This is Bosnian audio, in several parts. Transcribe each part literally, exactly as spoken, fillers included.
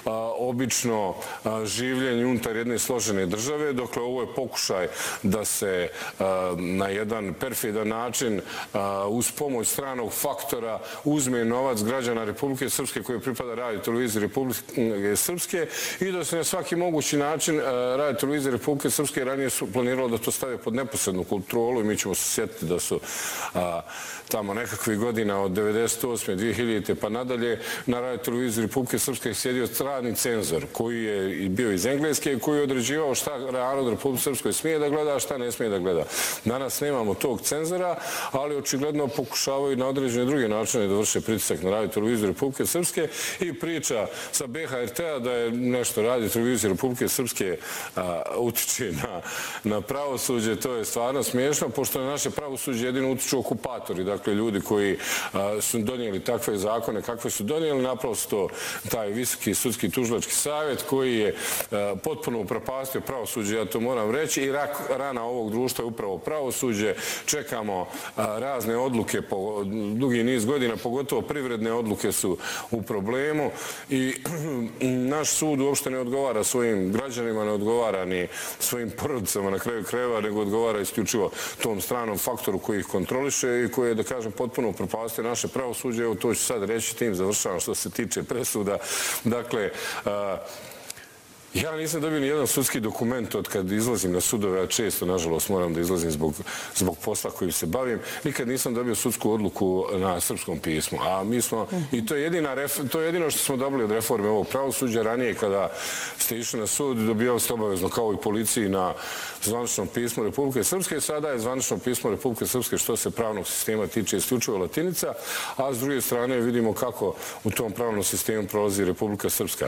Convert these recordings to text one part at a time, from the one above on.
obično življenje unutar jedne složene države. Dokle ovo je pokušaj da se na jedan perfidan način uz pomoć stranog faktora uzme novac građana Republike Srpske koji pripada Radio televiziji Republike Srpske i da se na svaki mogući način Radio televizije Republike Srpske ranije su planiralo da to stave pod neposrednu kontrolu i mi ćemo se sjetiti da su tamo nekakvih godina od devedeset osme. dvije hiljadite pa nadalje na Radio televiziji Republike Srpske sjedio strani cenzor koji je bio iz Engleske i koji je određivao šta narod Republike Srpskoj smije da gleda, a šta ne smije da gleda. Danas nemamo tog cenzora, ali očigledno pokušavaju na određene druge načine da vrše pritisak na Radio televiziju Republike Srpske i priča sa B H R T-a da je nešto Radio televizije Republike Srpske utiče na pravosuđe. To je stvarno smiješno, pošto na naše pravosuđe jedino utiču okupatori, dakle ljudi koji su donijeli takve zakone kakve su donijeli, naprosto taj visoki sudski tužilački savjet koji je potpuno upropastio pravosuđe, ja to moram reći, i rana ovog društva je upravo pravosuđe. Čekamo razne odluke po dugi niz godina, pogotovo privredne odluke su u problemu i naš sud uopšte ne odgovara svojim građanima, ne odgovara ni svojim porodicama na kraju krajeva, nego odgovara isključivo tom stranom faktoru koji ih kontroliše i koji je, da kažem, potpuno upropastio naše pravosuđe. Evo, to ću sad reći, tim završavam što se tiče presuda. Dakle, ja nisam dobio ni jedan sudski dokument od kad izlazim na sudove, a često, nažalost, moram da izlazim zbog posla kojim se bavim. Nikad nisam dobio sudsku odluku na srpskom pismu. A mi smo, i to je jedino što smo dobili od reforme ovog pravosuđa. Ranije, kada ste išli na sud, dobijali ste obavezno, kao i policiji, na zvaničnom pismu Republike Srpske. Sada je zvanično pismo Republike Srpske što se pravnog sistema tiče isključivo latinica, a s druge strane vidimo kako u tom pravnom sistemu prolazi Republika Srpska.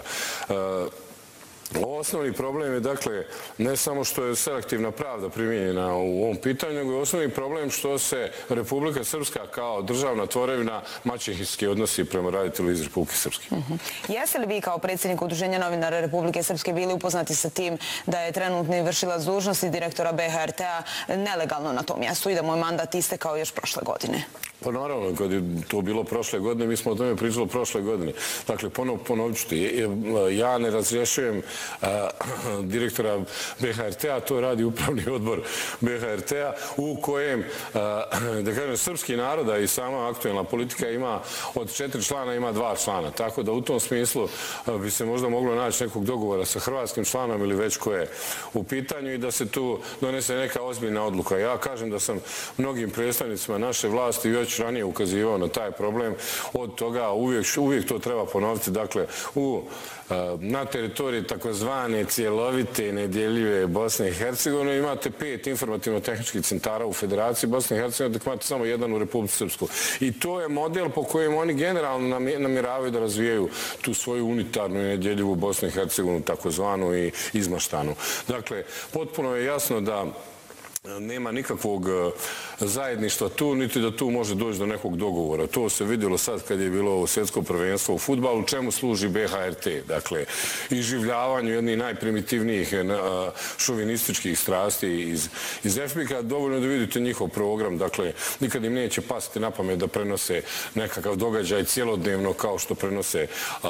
Osnovni problem je, dakle, ne samo što je selektivna pravda primijenjena u ovom pitanju, nego je osnovni problem što se Republika Srpska kao državna tvorevina maćehinski odnosi prema Radio televiziji Republike Srpske. Jeste li vi kao predsjednik Udruženja novinara Republike Srpske bili upoznati sa tim da je trenutni vršilac dužnosti direktora B H R T-a nelegalno na tom mjestu i da moj mandat istekao još prošle godine? Pa naravno, kad je to bilo prošle godine, mi smo o tome pričali prošle godine. Dakle, ponovit ću ti, ja ne razrješujem direktora B H R T-a, to radi upravni odbor B H R T-a, u kojem, da kažem, srpski naroda i sama aktuelna politika ima od četiri člana, ima dva člana. Tako da u tom smislu bi se možda moglo naći nekog dogovora sa hrvatskim članom ili već ko je u pitanju i da se tu donese neka ozbiljna odluka. Ja kažem da sam mnogim predstavnicima naše vlasti već ranije ukazivao na taj problem. Od toga uvijek to treba ponoviti. Dakle, na teritoriji takozvane cijelovite nedjeljive Bosne i Hercegovine imate pet informativno-tehničkih centara u Federaciji Bosne i Hercegovine, dok imate samo jedan u Republici Srpskoj. I to je model po kojem oni generalno namjeravaju da razvijaju tu svoju unitarnu i nedjeljivu Bosnu i Hercegovinu, takozvanu i izmaštanu. Dakle, potpuno je jasno da nema nikakvog zajedništva tu, niti da tu može doći do nekog dogovora. To se vidjelo sad kad je bilo svjetsko prvenstvo u fudbalu, čemu služi B H R T. Dakle, iživljavanju jednih najprimitivnijih šovinističkih strasti iz F B K-a, dovoljno da vidite njihov program. Dakle, nikad im neće pasiti na pamet da prenose nekakav događaj cijelodnevno kao što prenose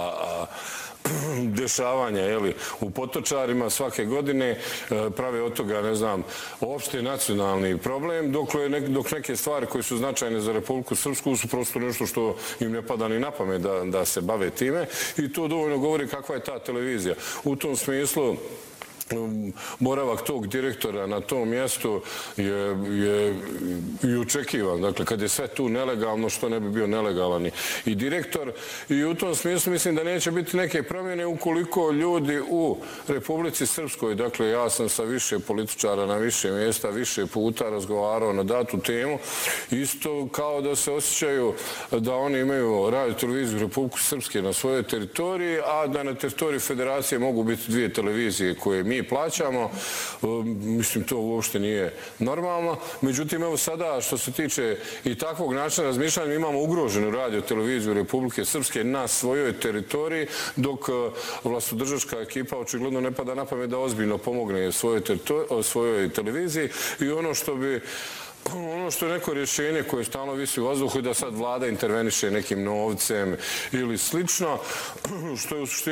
dešavanja u Potočarima svake godine, prave od toga, ne znam, opšte nacionalni problem, dok neke stvari koje su značajne za Republiku Srpsku su prosto nešto što im ne pada ni na pamet da se bave time i to dovoljno govori kakva je ta televizija. U tom smislu boravak tog direktora na tom mjestu je i očekivan. Dakle, kad je sve tu nelegalno, što ne bi bio nelegalan i direktor. I u tom smislu mislim da neće biti neke promjene ukoliko ljudi u Republici Srpskoj, dakle, ja sam sa više političara na više mjesta, više puta razgovarao na datu temu, isto kao da se osjećaju da oni imaju Radio televiziju Republike Srpske na svojoj teritoriji, a da na teritoriji Federacije mogu biti dvije televizije koje mi plaćamo. Mislim, to uopšte nije normalno. Međutim, evo sada, što se tiče i takvog načina razmišljanja, mi imamo ugroženu Radio televiziju Republike Srpske na svojoj teritoriji, dok vlastodržačka ekipa očigledno ne pada na pamet da ozbiljno pomogne svojoj televiziji i ono što bi Ono što je neko rješenje koje stalno visi u vazduhu i da sad vlada interveniše nekim novcem ili slično, što je u suštini